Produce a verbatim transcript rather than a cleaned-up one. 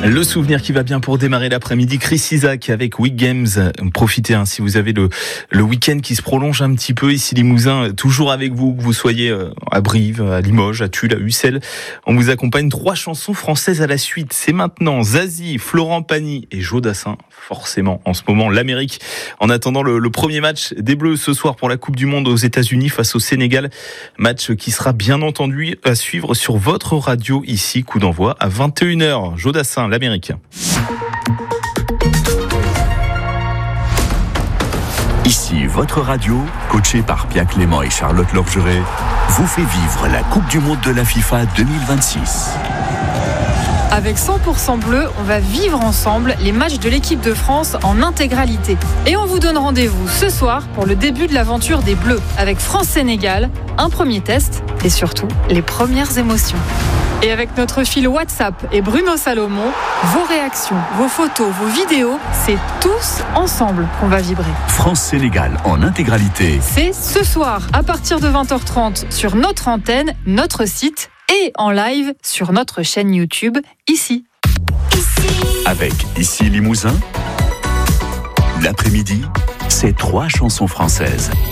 Le souvenir qui va bien pour démarrer l'après-midi. Chris Isaak avec Week Games. Profitez hein, si vous avez le, le week-end qui se prolonge un petit peu. Ici Limousin, toujours avec vous, que vous soyez à Brive, à Limoges, à Tulle, à Ussel. On vous accompagne. Trois chansons françaises à la suite. C'est maintenant Zazie, Florent Pagny et Joe Dassin. Forcément, en ce moment, l'Amérique. En attendant le, le premier match des Bleus ce soir pour la Coupe du Monde aux États-Unis face au Sénégal. Match qui sera bien entendu à suivre sur votre radio ici. Coup d'envoi à vingt et une heures. Joe Dassin, l'Amérique. Ici, votre radio, coachée par Pierre Clément et Charlotte Lorgeret, vous fait vivre la Coupe du Monde de la FIFA deux mille vingt-six. Avec cent pour cent bleu, on va vivre ensemble les matchs de l'équipe de France en intégralité. Et on vous donne rendez-vous ce soir pour le début de l'aventure des Bleus, avec France-Sénégal, un premier test et surtout les premières émotions. Et avec notre fil WhatsApp et Bruno Salomon, vos réactions, vos photos, vos vidéos, c'est tous ensemble qu'on va vibrer. France-Sénégal en intégralité. C'est ce soir à partir de vingt heures trente sur notre antenne, notre site et en live sur notre chaîne YouTube, ici. Avec Ici Limousin, l'après-midi, c'est trois chansons françaises.